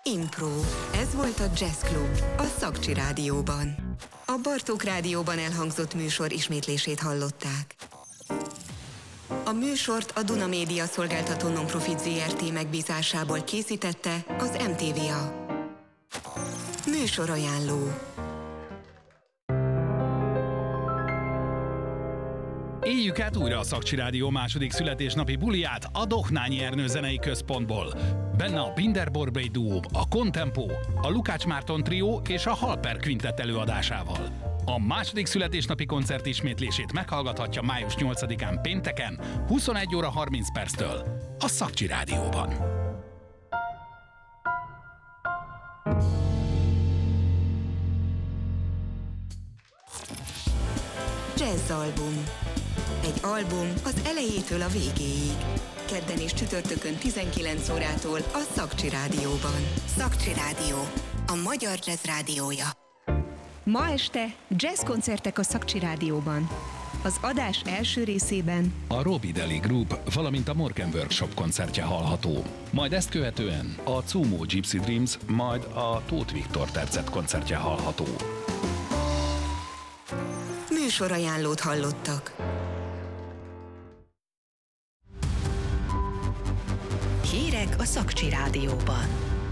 Impro. Ez volt a Jazz Club a Szakcsi Rádióban. A Bartók Rádióban elhangzott műsor ismétlését hallották. A műsort a Duna Média Szolgáltató Nonprofit Zrt. Megbízásából készítette az MTVA. Műsorajánló. Éljük át újra a Szakcsi Rádió második születésnapi buliját a Dohnányi Ernő Zenei Központból. Benne a Binder Borbély Duó, a Contempo, a Lukács Márton Trió és a Halper Quintett előadásával. A második születésnapi koncert ismétlését meghallgathatja május 8-án pénteken 21 óra 30 perctől a Szakcsi Rádióban. Jazz album. Egy album az elejétől a végéig. Kedden és csütörtökön 19 órától a Szakcsi Rádióban. Szakcsi Rádió, a magyar jazz rádiója. Ma este jazzkoncertek a Szakcsi Rádióban. Az adás első részében a Robbie Deli Group, valamint a Morgan Workshop koncertje hallható. Majd ezt követően a Cumo Gypsy Dreams, majd a Tóth Viktor tercet koncertje hallható. Műsorajánlót hallottak. Hírek a Szakcsi Rádióban.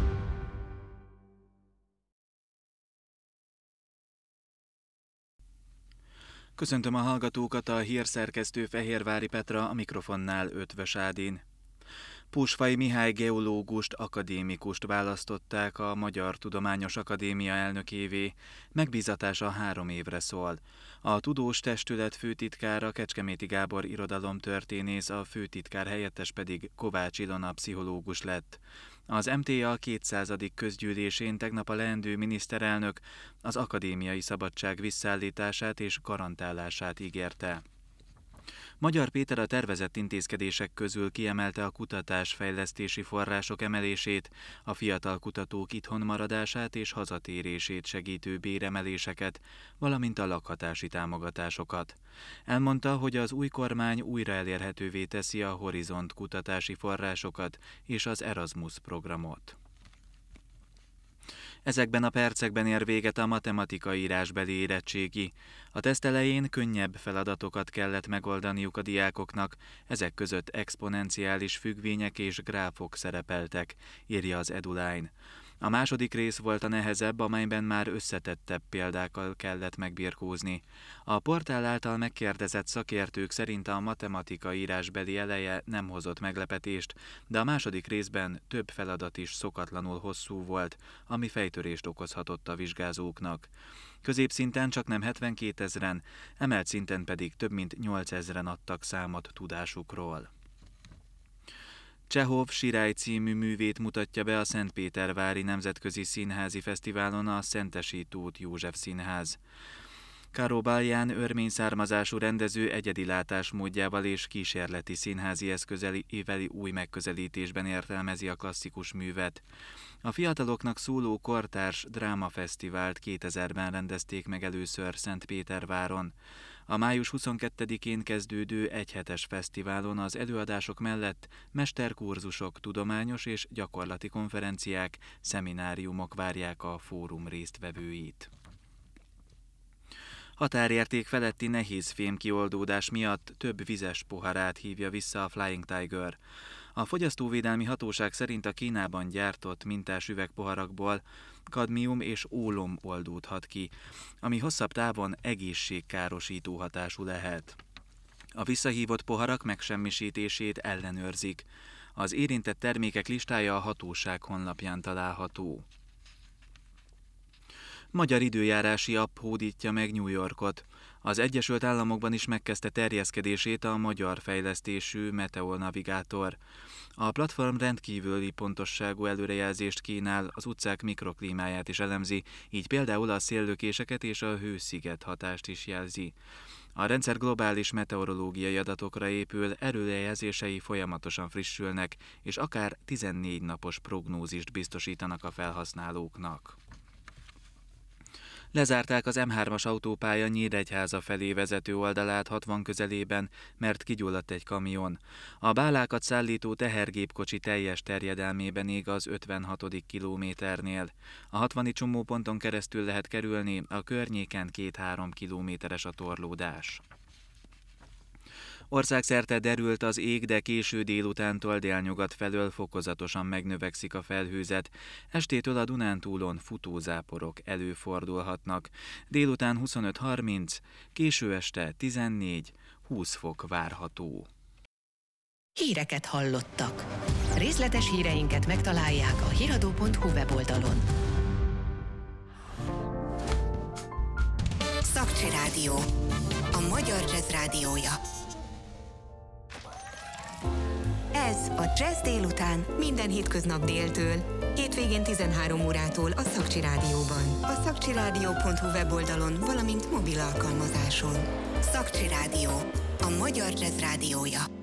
Köszöntöm a hallgatókat, a hírszerkesztő Fehérvári Petra, a mikrofonnál Ötvös Ádin. Pusfai Mihály geológust, akadémikust választották a Magyar Tudományos Akadémia elnökévé, megbízatása 3 évre szól. A tudós testület főtitkára Kecskeméti Gábor irodalomtörténész, a főtitkár helyettes pedig Kovács Ilona pszichológus lett. Az MTA 200. közgyűlésén tegnap a leendő miniszterelnök az akadémiai szabadság visszaállítását és garantálását ígérte. Magyar Péter a tervezett intézkedések közül kiemelte a kutatás-fejlesztési források emelését, a fiatal kutatók itthon maradását és hazatérését segítő béremeléseket, valamint a lakhatási támogatásokat. Elmondta, hogy az új kormány újra elérhetővé teszi a Horizont kutatási forrásokat és az Erasmus programot. Ezekben a percekben ér véget a matematikai írásbeli érettségi. A teszt elején könnyebb feladatokat kellett megoldaniuk a diákoknak, ezek között exponenciális függvények és gráfok szerepeltek, írja az Eduline. A második rész volt a nehezebb, amelyben már összetettebb példákkal kellett megbirkózni. A portál által megkérdezett szakértők szerint a matematika írásbeli eleje nem hozott meglepetést, de a második részben több feladat is szokatlanul hosszú volt, ami fejtörést okozhatott a vizsgázóknak. Középszinten csaknem 72 000, emelt szinten pedig több mint 8 000 adtak számot tudásukról. Csehov Sirály című művét mutatja be a Szentpétervári Nemzetközi Színházi Fesztiválon a Szentesi Tóth József Színház. Karo Baljan örmény származású rendező egyedi látásmódjával és kísérleti színházi eszközeivel új megközelítésben értelmezi a klasszikus művet. A fiataloknak szóló kortárs drámafesztivált 2000-ben rendezték meg először Szentpéterváron. A május 22-én kezdődő egyhetes fesztiválon az előadások mellett mesterkurzusok, tudományos és gyakorlati konferenciák, szemináriumok várják a fórum résztvevőit. Határérték feletti nehéz fémkioldódás miatt több vizes poharát hívja vissza a Flying Tiger. A fogyasztóvédelmi hatóság szerint a Kínában gyártott mintás üvegpoharakból kadmium és ólom oldódhat ki, ami hosszabb távon egészségkárosító hatású lehet. A visszahívott poharak megsemmisítését ellenőrzik. Az érintett termékek listája a hatóság honlapján található. Magyar időjárási app hódítja meg New Yorkot. Az Egyesült Államokban is megkezdte terjeszkedését a magyar fejlesztésű Meteor Navigator. A platform rendkívüli pontosságú előrejelzést kínál, az utcák mikroklímáját is elemzi, így például a széllökéseket és a hősziget hatást is jelzi. A rendszer globális meteorológiai adatokra épül, előrejelzései folyamatosan frissülnek, és akár 14 napos prognózist biztosítanak a felhasználóknak. Lezárták az M3-as autópálya Nyíregyháza felé vezető oldalát 60 közelében, mert kigyulladt egy kamion. A bálákat szállító tehergépkocsi teljes terjedelmében ég az 56. kilométernél. A 60. csomóponton keresztül lehet kerülni, a környéken 2-3 kilométeres a torlódás. Országszerte derült az ég, de késő délutántól délnyugat felől fokozatosan megnövekszik a felhőzet. Estétől a Dunántúlon futózáporok előfordulhatnak. Délután 25-30, késő este 14-20 fok várható. Híreket hallottak. Részletes híreinket megtalálják a hiradó.hu weboldalon. Szakcsi Rádió, a magyar jazz rádiója. Ez a Jazz délután minden hétköznap déltől, hétvégén 13 órától a Szakcsi Rádióban. A szakcsiradio.hu weboldalon, valamint mobil alkalmazáson. Szakcsi Rádió, a magyar jazz rádiója.